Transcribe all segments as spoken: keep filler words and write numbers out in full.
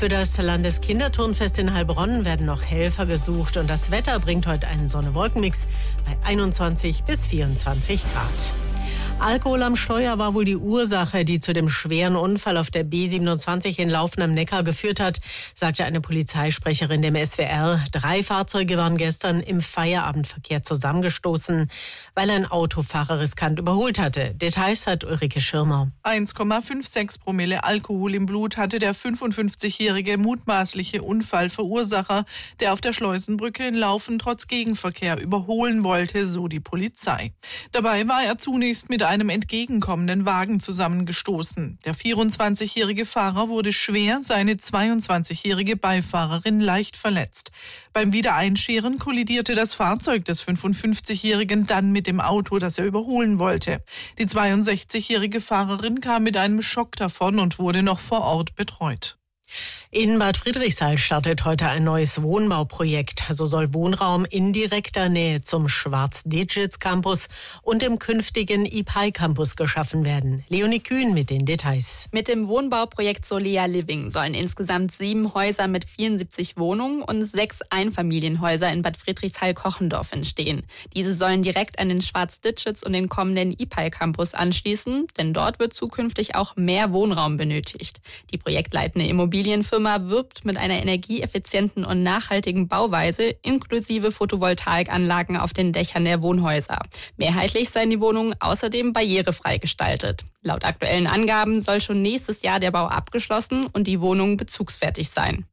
Für das Landeskinderturnfest in Heilbronn werden noch Helfer gesucht und das Wetter bringt heute einen Sonne-Wolken-Mix bei einundzwanzig bis vierundzwanzig Grad. Alkohol am Steuer war wohl die Ursache, die zu dem schweren Unfall auf der B siebenundzwanzig in Laufen am Neckar geführt hat, sagte eine Polizeisprecherin dem S W R. Drei Fahrzeuge waren gestern im Feierabendverkehr zusammengestoßen, weil ein Autofahrer riskant überholt hatte. Details hat Ulrike Schirmer. eins Komma sechsundfünfzig Promille Alkohol im Blut hatte der fünfundfünfzigjährige mutmaßliche Unfallverursacher, der auf der Schleusenbrücke in Laufen trotz Gegenverkehr überholen wollte, so die Polizei. Dabei war er zunächst mit einem entgegenkommenden Wagen zusammengestoßen. Der vierundzwanzigjährige Fahrer wurde schwer, seine zweiundzwanzigjährige Beifahrerin leicht verletzt. Beim Wiedereinscheren kollidierte das Fahrzeug des fünfundfünfzigjährigen dann mit dem Auto, das er überholen wollte. Die zweiundsechzigjährige Fahrerin kam mit einem Schock davon und wurde noch vor Ort betreut. In Bad Friedrichshall startet heute ein neues Wohnbauprojekt. So soll Wohnraum in direkter Nähe zum Schwarz-Digits-Campus und dem künftigen I P I Campus geschaffen werden. Leonie Kühn mit den Details. Mit dem Wohnbauprojekt Solea Living sollen insgesamt sieben Häuser mit vierundsiebzig Wohnungen und sechs Einfamilienhäuser in Bad Friedrichshall-Kochendorf entstehen. Diese sollen direkt an den Schwarz-Digits und den kommenden I P I Campus anschließen, denn dort wird zukünftig auch mehr Wohnraum benötigt. Die projektleitende Immobilienfirma wirbt mit einer energieeffizienten und nachhaltigen Bauweise inklusive Photovoltaikanlagen auf den Dächern der Wohnhäuser. Mehrheitlich seien die Wohnungen außerdem barrierefrei gestaltet. Laut aktuellen Angaben soll schon nächstes Jahr der Bau abgeschlossen und die Wohnungen bezugsfertig sein.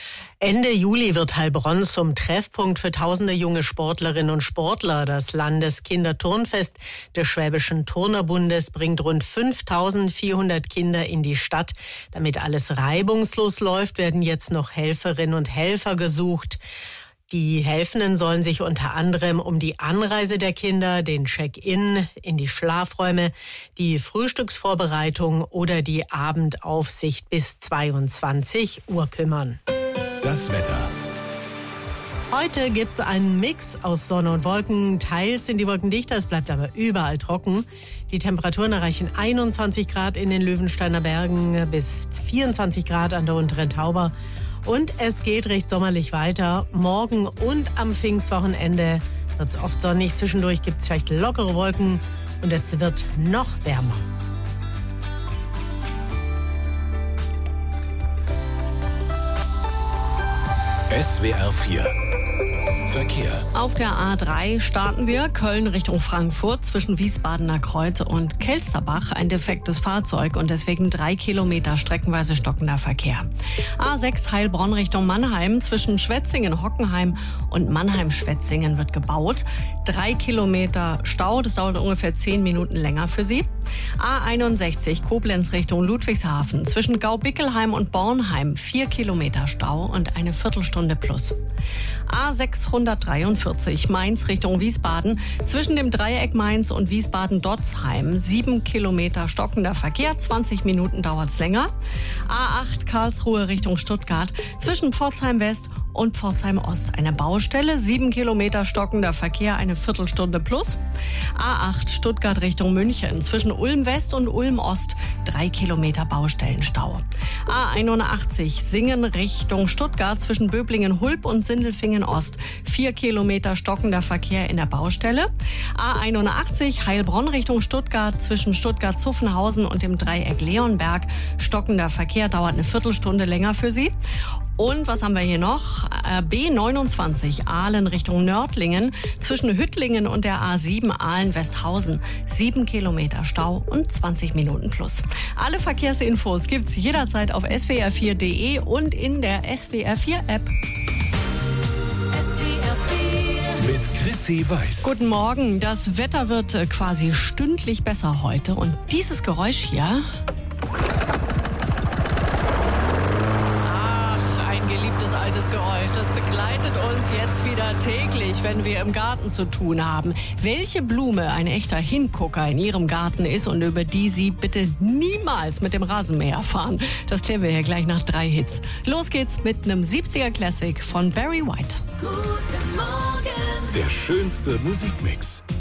Ende Juli wird Heilbronn zum Treffpunkt für tausende junge Sportlerinnen und Sportler. Das Landeskinderturnfest des Schwäbischen Turnerbundes bringt rund fünftausendvierhundert Kinder in die Stadt. Damit alles reibungslos läuft, werden jetzt noch Helferinnen und Helfer gesucht. Die Helfenden sollen sich unter anderem um die Anreise der Kinder, den Check-in in die Schlafräume, die Frühstücksvorbereitung oder die Abendaufsicht bis zweiundzwanzig Uhr kümmern. Das Wetter. Heute gibt's einen Mix aus Sonne und Wolken. Teils sind die Wolken dichter, es bleibt aber überall trocken. Die Temperaturen erreichen einundzwanzig Grad in den Löwensteiner Bergen bis vierundzwanzig Grad an der unteren Tauber. Und es geht recht sommerlich weiter. Morgen und am Pfingstwochenende wird's oft sonnig. Zwischendurch gibt's vielleicht lockere Wolken und es wird noch wärmer. S W R vier Verkehr. Auf der A drei starten wir Köln Richtung Frankfurt zwischen Wiesbadener Kreuz und Kelsterbach. Ein defektes Fahrzeug und deswegen drei Kilometer streckenweise stockender Verkehr. A sechs Heilbronn Richtung Mannheim zwischen Schwetzingen, Hockenheim und Mannheim-Schwetzingen wird gebaut. Drei Kilometer Stau, das dauert ungefähr zehn Minuten länger für Sie. A einundsechzig Koblenz Richtung Ludwigshafen zwischen Gaubickelheim und Bornheim. Vier Kilometer Stau und eine Viertelstunde plus. A sechshundertdreiundvierzig Mainz Richtung Wiesbaden zwischen dem Dreieck Mainz und Wiesbaden-Dotzheim. Sieben Kilometer stockender Verkehr, zwanzig Minuten dauert's länger. A acht Karlsruhe Richtung Stuttgart zwischen Pforzheim West und Pforzheim Ost. Eine Baustelle, sieben Kilometer stockender Verkehr, eine Viertelstunde plus. A acht Stuttgart Richtung München zwischen Ulm West und Ulm Ost, drei Kilometer Baustellenstau. A einundachtzig Singen Richtung Stuttgart zwischen Böblingen-Hulb und Sindelfingen Ost, vier Kilometer stockender Verkehr in der Baustelle. A einundachtzig Heilbronn Richtung Stuttgart zwischen Stuttgart-Zuffenhausen und dem Dreieck Leonberg, stockender Verkehr, dauert eine Viertelstunde länger für Sie. Und was haben wir hier noch? B neunundzwanzig Aalen Richtung Nördlingen zwischen Hüttlingen und der A sieben Aalen-Westhausen. Sieben Kilometer Stau und zwanzig Minuten plus. Alle Verkehrsinfos gibt's jederzeit auf S W R vier Punkt de und in der S W R vier App. S W R vier mit Chrissy Weiß. Guten Morgen. Das Wetter wird quasi stündlich besser heute. Und dieses Geräusch hier... Geräusch. Das begleitet uns jetzt wieder täglich, wenn wir im Garten zu tun haben. Welche Blume ein echter Hingucker in Ihrem Garten ist und über die Sie bitte niemals mit dem Rasenmäher fahren, das klären wir hier gleich nach drei Hits. Los geht's mit einem siebziger Classic von Barry White. Guten Morgen. Der schönste Musikmix.